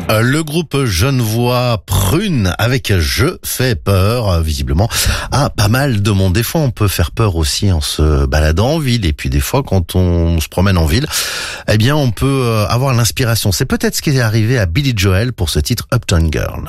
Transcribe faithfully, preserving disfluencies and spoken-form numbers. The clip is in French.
Euh, Le groupe genevois Prune avec Je fais peur, euh, visiblement, à pas mal de monde. Des fois, on peut faire peur aussi en se baladant en ville. Et puis des fois, quand on se promène en ville, eh bien, on peut euh, avoir l'inspiration. C'est peut-être ce qui est arrivé à Billy Joel pour ce titre Uptown Girl.